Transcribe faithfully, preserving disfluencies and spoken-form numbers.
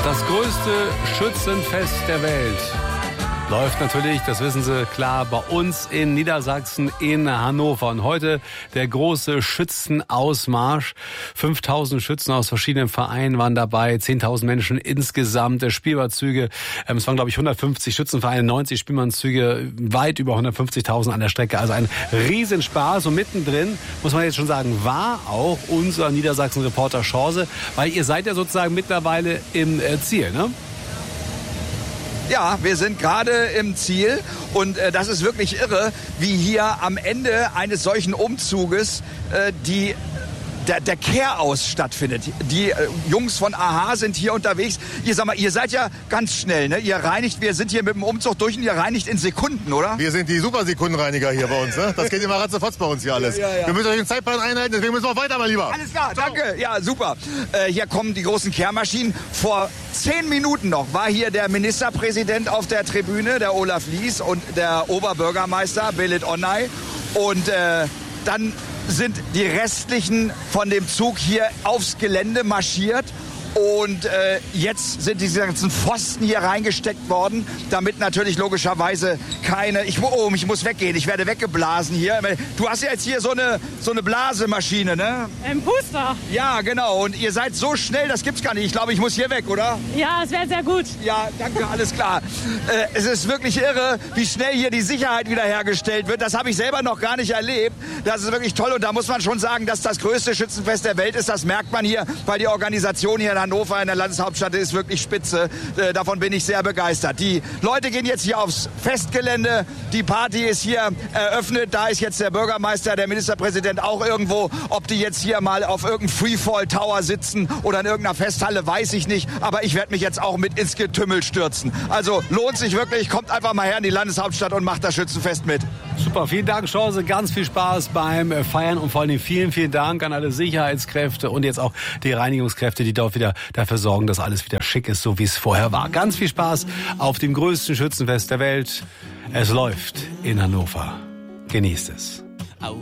Das größte Schützenfest der Welt läuft natürlich, das wissen Sie, klar, bei uns in Niedersachsen in Hannover. Und heute der große Schützenausmarsch. fünftausend Schützen aus verschiedenen Vereinen waren dabei, zehntausend Menschen insgesamt, Spielmannszüge. Es waren, glaube ich, hundertfünfzig Schützenvereine, neunzig Spielmannszüge, weit über hundertfünfzigtausend an der Strecke. Also ein Riesenspaß. Und mittendrin, muss man jetzt schon sagen, war auch unser Niedersachsen-Reporter Chance, weil ihr seid ja sozusagen mittlerweile im Ziel, ne? Ja, wir sind gerade im Ziel und äh, das ist wirklich irre, wie hier am Ende eines solchen Umzuges äh, die Der, der Care-Aus stattfindet. Die äh, Jungs von A H sind hier unterwegs. Ihr, sag mal, ihr seid ja ganz schnell, ne? Ihr reinigt, wir sind hier mit dem Umzug durch und ihr reinigt in Sekunden, oder? Wir sind die Super-Sekundenreiniger hier bei uns, ne? Das geht immer ratzefatz bei uns hier alles. Ja, ja, ja. Wir müssen euch den Zeitplan einhalten, deswegen müssen wir auch weiter, mein Lieber. Alles klar, danke. Ja, super. Äh, hier kommen die großen Kehrmaschinen. Vor zehn Minuten noch war hier der Ministerpräsident auf der Tribüne, der Olaf Lies und der Oberbürgermeister Belit Onay. Und äh, dann sind die restlichen von dem Zug hier aufs Gelände marschiert. Und äh, jetzt sind diese ganzen Pfosten hier reingesteckt worden, damit natürlich logischerweise keine... Ich, oh, ich muss weggehen, ich werde weggeblasen hier. Du hast ja jetzt hier so eine, so eine Blasemaschine, ne? Ein Booster. Ja, genau. Und ihr seid so schnell, das gibt's gar nicht. Ich glaube, ich muss hier weg, oder? Ja, es wäre sehr gut. Ja, danke, alles klar. Äh, es ist wirklich irre, wie schnell hier die Sicherheit wiederhergestellt wird. Das habe ich selber noch gar nicht erlebt. Das ist wirklich toll. Und da muss man schon sagen, dass das größte Schützenfest der Welt ist. Das merkt man hier, weil die Organisation hier in Hannover in der Landeshauptstadt ist wirklich spitze. Äh, davon bin ich sehr begeistert. Die Leute gehen jetzt hier aufs Festgelände. Die Party ist hier eröffnet. Da ist jetzt der Bürgermeister, der Ministerpräsident auch irgendwo. Ob die jetzt hier mal auf irgendeinem Freefall Tower sitzen oder in irgendeiner Festhalle, weiß ich nicht. Aber ich werde mich jetzt auch mit ins Getümmel stürzen. Also lohnt sich wirklich. Kommt einfach mal her in die Landeshauptstadt und macht das Schützenfest mit. Super, vielen Dank, Chance. Ganz viel Spaß beim Feiern und vor allem vielen, vielen Dank an alle Sicherheitskräfte und jetzt auch die Reinigungskräfte, die dort wieder dafür sorgen, dass alles wieder schick ist, so wie es vorher war. Ganz viel Spaß auf dem größten Schützenfest der Welt. Es läuft in Hannover. Genießt es.